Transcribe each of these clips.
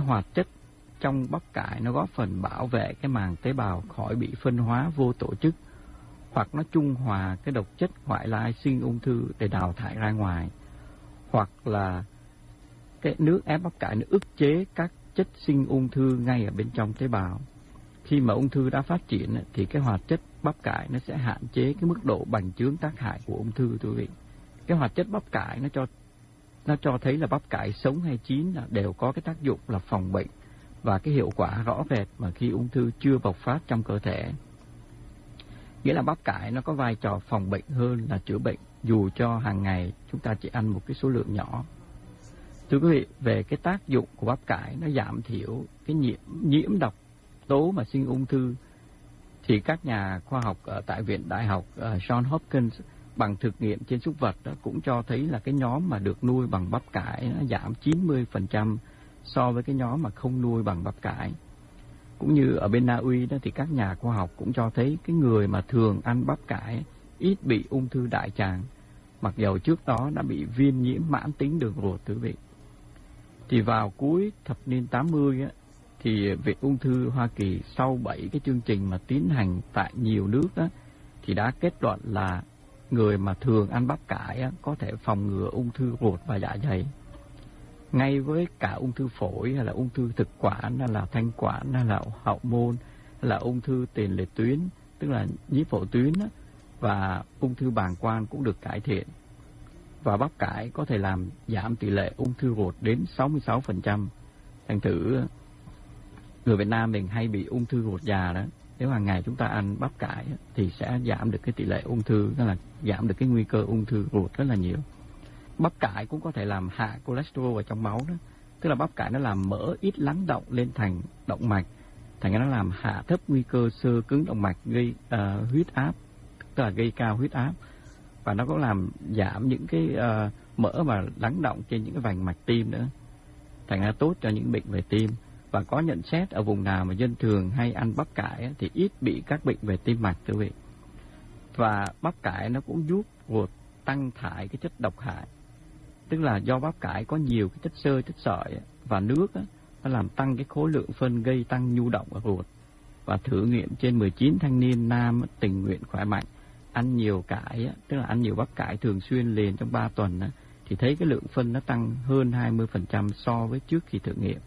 hoạt chất trong bắp cải nó góp phần bảo vệ cái màng tế bào khỏi bị phân hóa vô tổ chức, hoặc nó trung hòa cái độc chất ngoại lai sinh ung thư để đào thải ra ngoài, hoặc là cái nước ép bắp cải nó ức chế các chất sinh ung thư ngay ở bên trong tế bào. Khi mà ung thư đã phát triển thì cái hoạt chất bắp cải nó sẽ hạn chế cái mức độ bành trướng tác hại của ung thư, quý vị. Cái hoạt chất bắp cải nó cho thấy là bắp cải sống hay chín là đều có cái tác dụng là phòng bệnh và cái hiệu quả rõ rệt mà khi ung thư chưa bộc phát trong cơ thể. Nghĩa là bắp cải nó có vai trò phòng bệnh hơn là chữa bệnh, dù cho hàng ngày chúng ta chỉ ăn một cái số lượng nhỏ. Thưa quý vị, về cái tác dụng của bắp cải nó giảm thiểu cái nhiễm độc tố mà sinh ung thư, thì các nhà khoa học ở tại Viện Đại học Johns Hopkins bằng thực nghiệm trên súc vật đó cũng cho thấy là cái nhóm mà được nuôi bằng bắp cải nó giảm 90% so với cái nhóm mà không nuôi bằng bắp cải. Cũng như ở bên Na Uy đó thì các nhà khoa học cũng cho thấy cái người mà thường ăn bắp cải ít bị ung thư đại tràng, mặc dầu trước đó đã bị viêm nhiễm mãn tính đường ruột, quý vị. Thì vào cuối thập niên 80 á, thì Viện Ung thư Hoa Kỳ sau 7 cái chương trình mà tiến hành tại nhiều nước đó, thì đã kết luận là người mà thường ăn bắp cải á, có thể phòng ngừa ung thư ruột và dạ dày. Ngay với cả ung thư phổi hay là ung thư thực quản hay là thanh quản hay là hậu môn hay là ung thư tiền liệt tuyến, tức là nhiễm phổi tuyến á, và ung thư bàng quang cũng được cải thiện. Và bắp cải có thể làm giảm tỷ lệ ung thư ruột đến 66%. Thành thử người Việt Nam mình hay bị ung thư ruột già đó, nếu hàng ngày chúng ta ăn bắp cải thì sẽ giảm được cái tỷ lệ ung thư, tức là giảm được cái nguy cơ ung thư ruột rất là nhiều. Bắp cải cũng có thể làm hạ cholesterol vào trong máu đó, tức là bắp cải nó làm mỡ ít lắng động lên thành động mạch, thành ra nó làm hạ thấp nguy cơ xơ cứng động mạch, gây huyết áp, tức là gây cao huyết áp, và nó có làm giảm những cái mỡ mà lắng động trên những cái vành mạch tim nữa, thành ra tốt cho những bệnh về tim. Và có nhận xét ở vùng nào mà dân thường hay ăn bắp cải thì ít bị các bệnh về tim mạch, quý vị. Và bắp cải nó cũng giúp ruột tăng thải cái chất độc hại, tức là do bắp cải có nhiều cái chất xơ, chất sợi và nước á, nó làm tăng cái khối lượng phân, gây tăng nhu động ở ruột. Và thử nghiệm trên 19 thanh niên nam tình nguyện khỏe mạnh ăn nhiều cải, tức là ăn nhiều bắp cải thường xuyên liền trong 3 tuần, thì thấy cái lượng phân nó tăng hơn 20% so với trước khi thử nghiệm.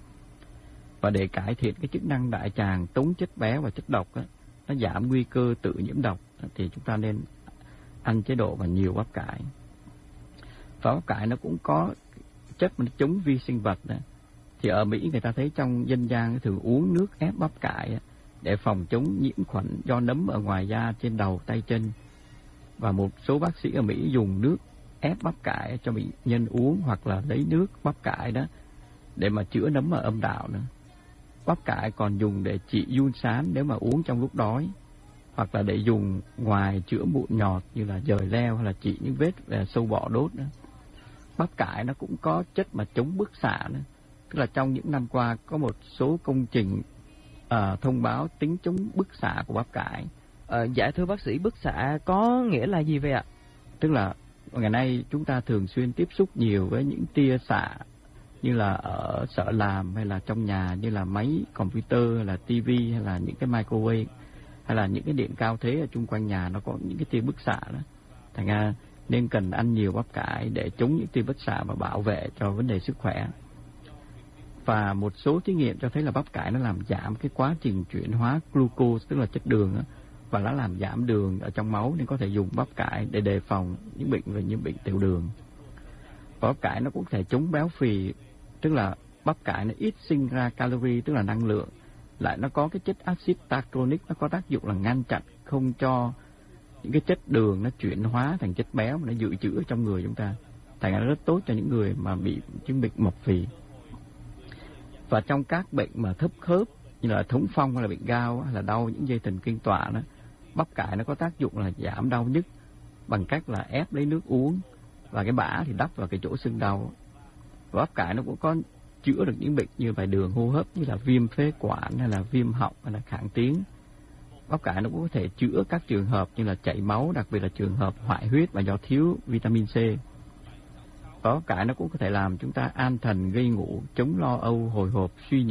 Và để cải thiện cái chức năng đại tràng tống chất béo và chất độc, nó giảm nguy cơ tự nhiễm độc, thì chúng ta nên ăn chế độ và nhiều bắp cải. Và bắp cải nó cũng có chất mà nó chống vi sinh vật đó. Thì ở Mỹ người ta thấy trong dân gian thường uống nước ép bắp cải để phòng chống nhiễm khuẩn do nấm ở ngoài da, trên đầu, tay chân. Và một số bác sĩ ở Mỹ dùng nước ép bắp cải cho bệnh nhân uống, hoặc là lấy nước bắp cải đó để mà chữa nấm ở âm đạo nữa. Bắp cải còn dùng để trị giun sán nếu mà uống trong lúc đói, hoặc là để dùng ngoài chữa mụn nhọt như là dời leo, hay là trị những vết sâu bọ đốt nữa. Bắp cải nó cũng có chất mà chống bức xạ nữa, tức là trong những năm qua có một số công trình thông báo tính chống bức xạ của bắp cải. Dạ thưa bác sĩ, bức xạ có nghĩa là gì vậy ạ? Tức là ngày nay chúng ta thường xuyên tiếp xúc nhiều với những tia xạ, như là ở sở làm hay là trong nhà, như là máy computer hay là tivi hay là những cái microwave hay là những cái điện cao thế ở chung quanh nhà, nó có những cái tia bức xạ đó. Thành ra nên cần ăn nhiều bắp cải để chống những tia bức xạ và bảo vệ cho vấn đề sức khỏe. Và một số thí nghiệm cho thấy là bắp cải nó làm giảm cái quá trình chuyển hóa glucose, tức là chất đường đó, và nó làm giảm đường ở trong máu, nên có thể dùng bắp cải để đề phòng những bệnh về những bệnh tiểu đường. Và bắp cải nó cũng có thể chống béo phì, tức là bắp cải nó ít sinh ra calorie, tức là năng lượng, lại nó có cái chất axit tacrolic, nó có tác dụng là ngăn chặn không cho những cái chất đường nó chuyển hóa thành chất béo mà nó dự trữ ở trong người chúng ta. Thành ra nó rất tốt cho những người mà bị chứng bệnh mập phì. Và trong các bệnh mà thấp khớp như là thống phong hay là bệnh gout hay là đau những dây thần kinh tọa đó, bắp cải nó có tác dụng là giảm đau nhức bằng cách là ép lấy nước uống và cái bã thì đắp vào cái chỗ sưng đau. Và bắp cải nó cũng có chữa được những bệnh như là đường hô hấp, như là viêm phế quản hay là viêm họng hay là kháng tiếng. Bắp cải nó cũng có thể chữa các trường hợp như là chảy máu, đặc biệt là trường hợp hoại huyết và do thiếu vitamin C. Và bắp cải nó cũng có thể làm chúng ta an thần, gây ngủ, chống lo âu, hồi hộp, suy